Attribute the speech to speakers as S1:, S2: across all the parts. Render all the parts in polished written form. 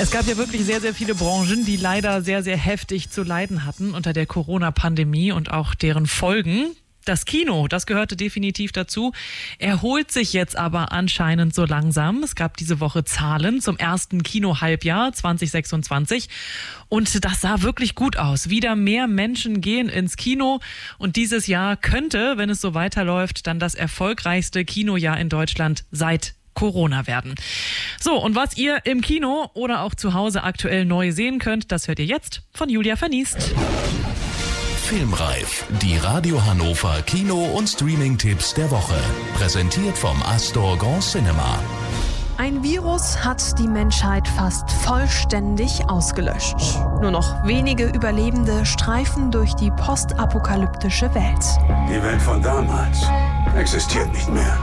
S1: Es gab ja wirklich sehr, sehr viele Branchen, die leider sehr, sehr heftig zu leiden hatten unter der Corona-Pandemie und auch deren Folgen. Das Kino, das gehörte definitiv dazu, erholt sich jetzt aber anscheinend so langsam. Es gab diese Woche Zahlen zum ersten Kino-Halbjahr 2026 und das sah wirklich gut aus. Wieder mehr Menschen gehen ins Kino und dieses Jahr könnte, wenn es so weiterläuft, dann das erfolgreichste Kinojahr in Deutschland seit Corona werden. So, und was ihr im Kino oder auch zu Hause aktuell neu sehen könnt, das hört ihr jetzt von Julia Verniest.
S2: Filmreif, die Radio Hannover Kino- und Streaming-Tipps der Woche. Präsentiert vom Astor Grand Cinema.
S3: Ein Virus hat die Menschheit fast vollständig ausgelöscht. Nur noch wenige Überlebende streifen durch die postapokalyptische Welt.
S4: Die Welt von damals existiert nicht mehr.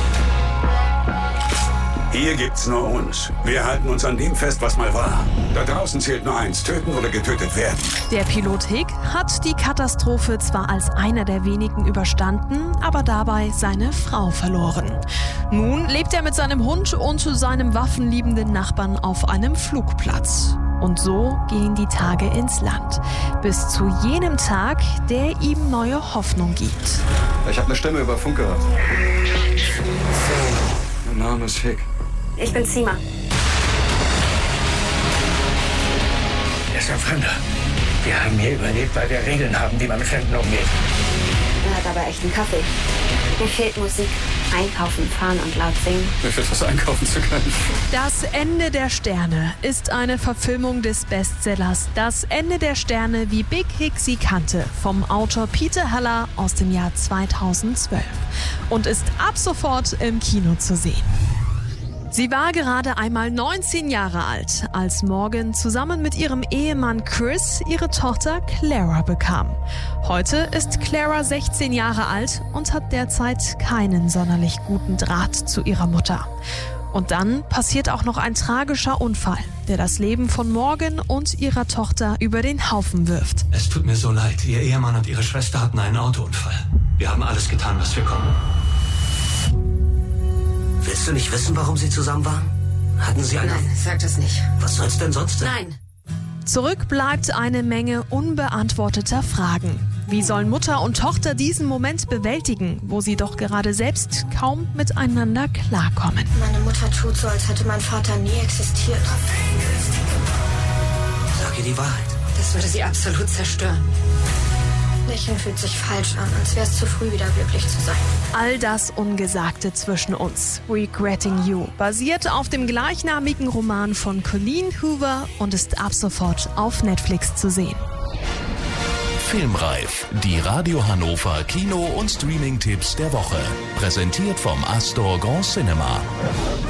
S4: Hier gibt's nur uns. Wir halten uns an dem fest, was mal war. Da draußen zählt nur eins: töten oder getötet werden.
S3: Der Pilot Hick hat die Katastrophe zwar als einer der wenigen überstanden, aber dabei seine Frau verloren. Nun lebt er mit seinem Hund und seinem waffenliebenden Nachbarn auf einem Flugplatz. Und so gehen die Tage ins Land. Bis zu jenem Tag, der ihm neue Hoffnung gibt.
S5: Ich habe eine Stimme über Funk gehört. Mein Name ist Hick.
S6: Ich bin Sima.
S7: Er ist ein Fremder. Wir haben hier überlebt, weil wir Regeln haben, wie man mit Fremden umgeht.
S6: Er hat aber echt einen Kaffee. Mir fehlt Musik. Einkaufen, fahren und laut singen.
S5: Mir fehlt was einkaufen zu können.
S3: Das Ende der Sterne ist eine Verfilmung des Bestsellers Das Ende der Sterne, wie Big Hick sie kannte, vom Autor Peter Heller aus dem Jahr 2012 und ist ab sofort im Kino zu sehen. Sie war gerade einmal 19 Jahre alt, als Morgan zusammen mit ihrem Ehemann Chris ihre Tochter Clara bekam. Heute ist Clara 16 Jahre alt und hat derzeit keinen sonderlich guten Draht zu ihrer Mutter. Und dann passiert auch noch ein tragischer Unfall, der das Leben von Morgan und ihrer Tochter über den Haufen wirft.
S7: Es tut mir so leid. Ihr Ehemann und ihre Schwester hatten einen Autounfall. Wir haben alles getan, was wir konnten.
S8: Willst du nicht wissen, warum sie zusammen waren? Hatten sie eine...
S6: Nein, sag das nicht.
S8: Was soll's denn sonst sein?
S6: Nein.
S3: Zurück bleibt eine Menge unbeantworteter Fragen. Wie sollen Mutter und Tochter diesen Moment bewältigen, wo sie doch gerade selbst kaum miteinander klarkommen?
S6: Meine Mutter tut so, als hätte mein Vater nie existiert.
S8: Sag ihr die Wahrheit.
S6: Das würde sie absolut zerstören. Lächeln fühlt sich falsch an, als wäre es zu früh, wieder glücklich zu sein.
S3: All das Ungesagte zwischen uns, Regretting You, basiert auf dem gleichnamigen Roman von Colleen Hoover und ist ab sofort auf Netflix zu sehen.
S2: Filmreif, die Radio Hannover Kino- und Streaming-Tipps der Woche. Präsentiert vom Astor Grand Cinema.